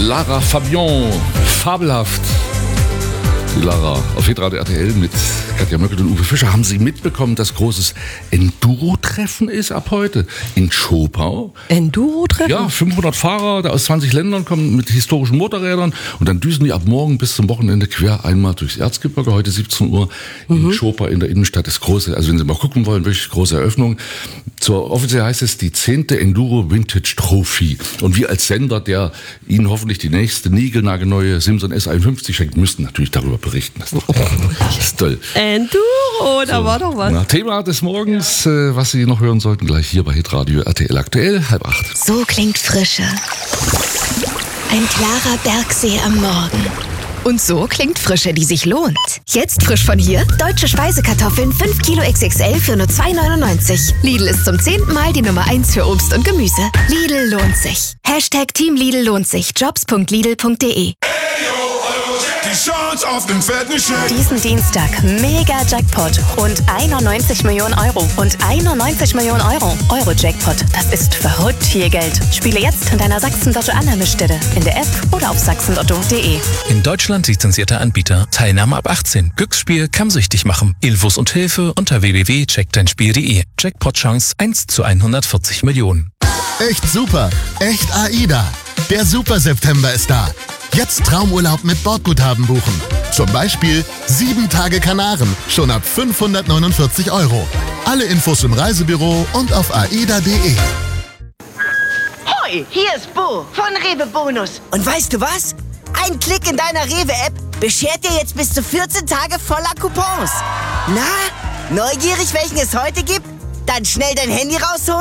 Lara Fabian, fabelhaft. Die Lara auf Hitradio RTL mit Katja Möckelt und Uwe Fischer. Haben Sie mitbekommen, dass großes Enduro-Treffen ist ab heute in Schopau? Enduro-Treffen? Ja, 500 Fahrer aus 20 Ländern kommen mit historischen Motorrädern und dann düsen die ab morgen bis zum Wochenende quer einmal durchs Erzgebirge. Heute 17 Uhr in Schopau in der Innenstadt. Das große, also wenn Sie mal gucken wollen, wirklich große Eröffnung. Offiziell heißt es die 10. Enduro Vintage Trophy. Und wir als Sender, der Ihnen hoffentlich die nächste niegelnagelneue Simson S51 schenkt, müssten natürlich darüber berichten. Das ist toll. Enduro, da war doch was. Na, Thema des Morgens, was Sie noch hören sollten, gleich hier bei Hitradio RTL aktuell, 7:30. So klingt Frische. Ein klarer Bergsee am Morgen. Und so klingt Frische, die sich lohnt. Jetzt frisch von hier, deutsche Speisekartoffeln 5 Kilo XXL für nur 2,99. Lidl ist zum 10. Mal die Nummer 1 für Obst und Gemüse. Lidl lohnt sich. #Team Lidl lohnt sich. Jobs.lidl.de. Die Chance auf den fetten Scheck. Diesen Dienstag mega Jackpot. Rund 91 Millionen Euro. Und 91 Millionen Euro. Euro-Jackpot. Das ist verrückt viel Geld. Spiele jetzt in deiner Sachsen-Lotto-Annahmestelle. In der App oder auf sachsenlotto.de. In Deutschland lizenzierter Anbieter. Teilnahme ab 18. Glücksspiel kann süchtig machen. Infos und Hilfe unter www.checkdeinspiel.de. Jackpot-Chance 1 zu 140 Millionen. Echt super. Echt AIDA. Der Super September ist da. Jetzt Traumurlaub mit Bordguthaben buchen. Zum Beispiel 7 Tage Kanaren, schon ab 549 €. Alle Infos im Reisebüro und auf aida.de. Hoi, hier ist Bo von Rewe Bonus. Und weißt du was? Ein Klick in deiner Rewe-App beschert dir jetzt bis zu 14 Tage voller Coupons. Na, neugierig, welchen es heute gibt? Dann schnell dein Handy rausholen